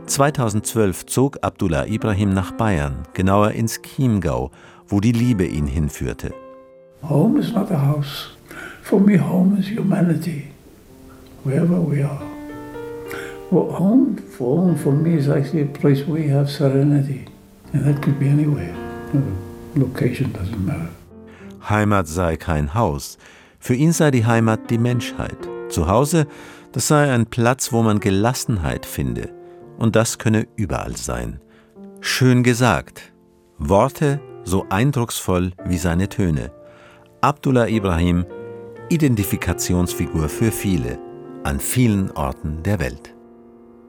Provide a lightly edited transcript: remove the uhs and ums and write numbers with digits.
2012 zog Abdullah Ibrahim nach Bayern, genauer ins Chiemgau, wo die Liebe ihn hinführte. Home is not a house. For me, home is humanity, wherever we are. Well, home for me is actually a place where you have serenity, and that could be anywhere. Location doesn't matter. Heimat sei kein Haus. Für ihn sei die Heimat die Menschheit. Zu Hause, das sei ein Platz, wo man Gelassenheit finde. Und das könne überall sein. Schön gesagt. Worte so eindrucksvoll wie seine Töne. Abdullah Ibrahim, Identifikationsfigur für viele, an vielen Orten der Welt.